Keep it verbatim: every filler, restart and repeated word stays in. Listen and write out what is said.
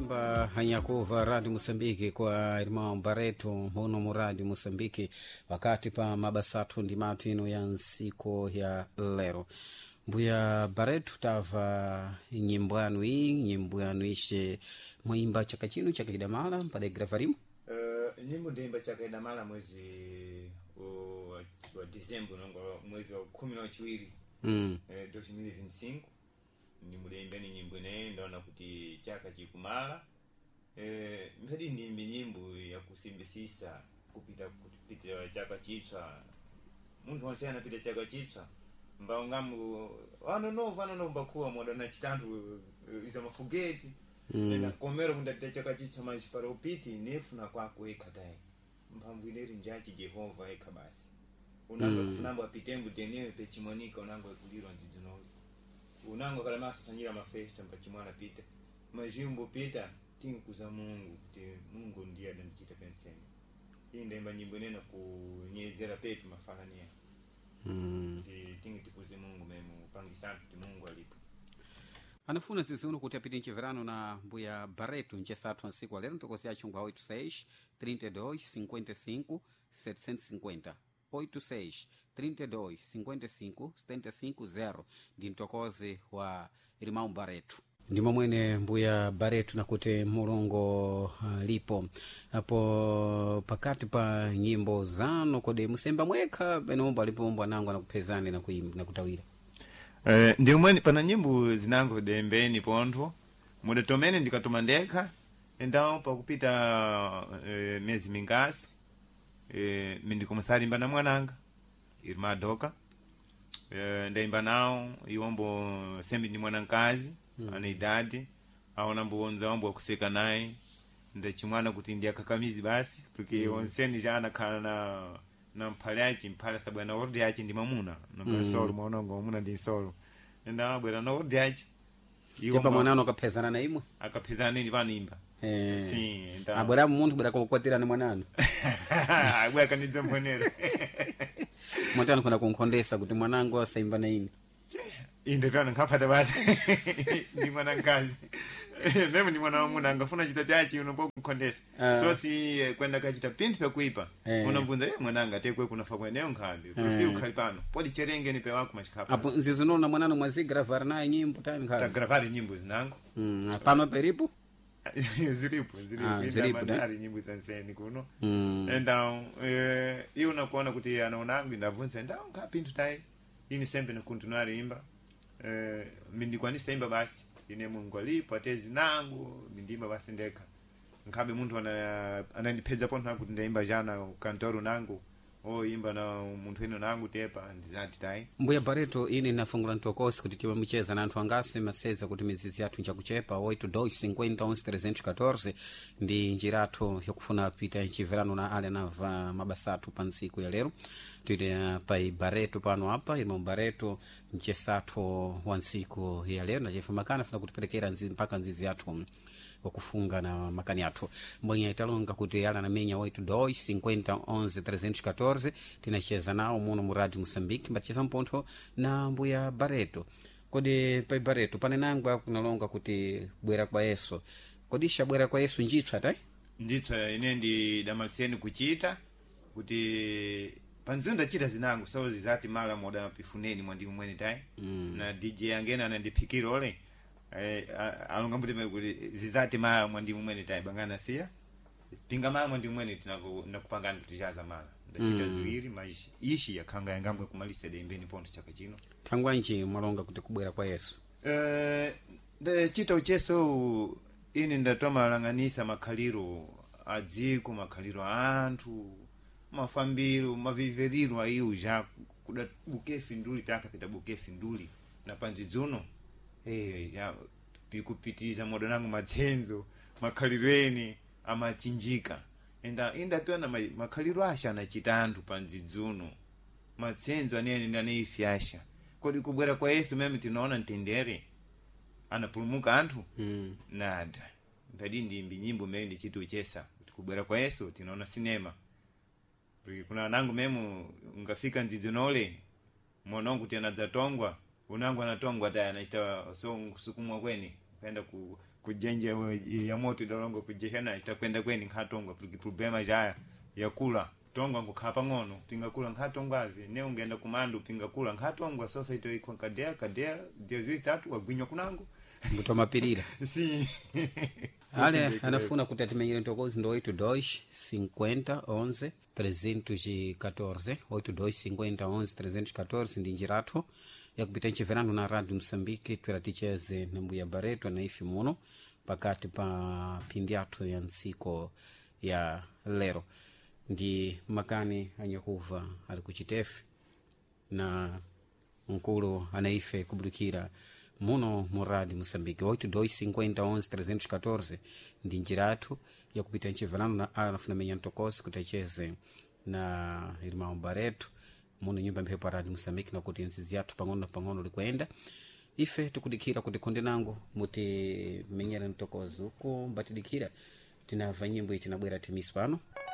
Imba hanyakuva Rádio Moçambique kwa irmão Barreto muno mu Rádio Moçambique wakati pa mabasatu ndi matino ya nsiko ya lero. Mbuya Barreto tava nyimbo yanu iyi nyimbo yanu ishe mwimba chaka chinu chaka kidamala mpade gravarimu? Uh, nyimbo ndimba chaka kidamala mwezi wa, wa Disemba nongo mwezi wa kumi na chiwiri mm. uh, elfu mbili na ishirini na tano ni mudembe ni nyimbo ne ndaona kuti chaka chikumala eh mphadi ndimbi nyimbo ya kusimbisisa kupita kupita chaka chitswa munthu onse anapita chaka chitswa mbaungamu ano no vano no mbakuwa modana chitandu iza mafugeti mm. na komero mundapita chaka chitswa manji para upiti nefuna kwako ekataye mphamvu ineri njachi Jehova eka basi unanga mm. kufunamba apitembu tenewe pechimonika unanga kulirwa nzizinoli unango kala masa sanyira mafesta mpachimwana pita majimbo pita tingu kuza Mungu kuti Mungu ndiye anachita penseni hii ndemba nyimbo nena kunyezera pepe mafanania mm. tingu tikuze Mungu memu upangisana kuti Mungu alipo anafuna sisi uno kuti apite nchiverano na Mbuya Barreto nchesatu nsiku alero ntokosi achungwa oito seis trinta e dois cinquenta e cinco setecentos e cinquenta oito seis trinta e dois cinquenta e cinco setenta e cinco zero ndi mtokozi wa irmão Barreto ndimo mwene Mbuya Barreto nakuti mulungu uh, lipo apo pakati pa nyimbo zano kode musemba mwekha benombo alipombo nangu nakupezani na kuimba na kutawira eh uh, ndio mwene pana nyimbo zinango dembeni pontho mudatomene ndikatomandeka endao pakupita uh, miezi mingasi eh mindikomusari mbana mwananga irma doka eh ndaimba nao iwombo sembi ni mwanankazi mm. ana idadi aona mbonza wombo kuseka naye ndachimwana kuti ndiya kakamizi basi porque mm. onseni jana kana na mpale yachi mpala sababu na ordi yachi ndi mamuna no mm. solo mwanongo muna ndi solo nda bwera na ordi yachi iwombo mwanano akapezana na imwe akapezana ni vanimba eh si nda abwera mumuntu bwera kukwatira ni mwanano agwe kanidza mponero mwatano kuna kunkondesa kuti mwanangu asaimba na ini inde kana ngapata basi ni mwanangazi mimi ni mwana wa mungu angafuna chita chachi unombo kunkondesa uh. so si kwenda kachita pintu pa kuipa eh. unamvunza eh mwananga tekwe kuna fa kweneo nkambi kufi eh. ukalipano podi cherenge ni pe wako mashikapa apo nzizono na mwanano mwazi gravar na nyimbo tani nkambi ta gravar nyimbo zinango mm apano peripo ziripo ziripo ah, ziripo ndari nyimbo zanseni kuno mm. enda eh iyo unakuona kuti anaonangu ndavunza ndao ngapintu tai ini sembe na continuare imba eh mindi kwanisa imba basi ine Mungu alipo atezi nangu mindimba basi ndeka nkabe muntu ana ananipeza ponto nangu ndaimba jana kantoro nangu o imba na muntu eno nangu tepa ndizati tai Mbuya Barreto ini nafungula ntokosi kuti tiwe mcheza na anthu angasi maseza kuti mizizi yathu nchakuchepa oito dois cinquenta onze trezentos e quatorze ndi njiratu yakufuna pita nchiverano na ale nava mabasatu pa nsiku ya lero tuli pai Barreto pano hapa irmão Barreto nchesatu wa nsiku ya lero na jefa makana funa kutipelekera nzi mpaka nzizi yathu wakufunga na makani yathu mbwenye italonga kuti ala na menya oito dois cinquenta onze trezentos e quatorze tinacheza nao muno mu Rádio Moçambique mbacheza mpontho na Mbuya Barreto kodi pai Barreto pane nangwa kunalonga kuti bwera kwa Yesu kodi shabwera kwa Yesu njitwa tai njitwa ine ndi damalseni kuchita kuti panzunda chita zinangu so zizati mala moda pifuneni mwandi mwene tai mm. na D J angena anandipikira ole eh alonga mbude kuti zizati mala mwandi mwene tai bangana sia pinga mala mwandi mwene tinako nakupangana kutijaza mala ndachita mm. ziwiri maishi ishi yakanga yangambwe kumalisa dembeni ponto chaka chino tangwa nchi mwalonga kuti kubwera kwa Yesu eh de chita ucheso ini ndatoma langanisa makaliro adziko makaliro anthu mafambiro maviveriro ayo ja kuda bukefi nduli taka pita bukefi nduli na panzizuno eh ya pikupitiza modo nangu matsenzo makalirweni amachinjika enda inda tona makaliro asha na chitandu panzizuno matsenzo anene ndane ifyasha kodi kubwera kwa Yesu mimi tinaona ntendere anapulumuka anthu mm. nada ndadi ndimbi nyimbo mimi ndi chitu chesa kubwera kwa Yesu tinaona sinema kuna nangu memu ngafika nzizinole mwanangu tena zatongwa unangu anatongwa tayari anachita so sukumwa kweni kaenda ku kujenja ya moto dolongo kujehena itakwenda kweni nkhatongwa porque problema jaya yakula tongwa ngukhapa ngono pinga kula nkhatongwa ave ne ungenda kumando pinga kula nkhatongwa sosa ito iko kadea kadea diezi tatu wagwinywa kunango ngutomapirira si ale anafuna kuti atimenyere ntokozi ndo oito dois cinquenta onze trezentos e quatorze oito dois cinquenta onze trezentos e quatorze ndi njiratu yakupita nchiverano na radio Moçambique twera ticheze na mbuya bareto na ifi muno pakati pa pindi athu ya ntsiko ya lero ndi makani anyakuva ali kuchitefe na mkulu anaife kubudikira muno mu radio Moçambique oito dois cinquenta onze trezentos e quatorze ndi njiratu yakupita nchiverano na anafuna menya ntokozi kuti acheze na irmão bareto muno nyumba mphepo radio Moçambique na kuti nzizi yathu pang'ono pang'ono likuenda ife tikudikira kuti konde nango muti menyera ntokozi uko mbatidikira tinava nyimbo itinabwera timisi pano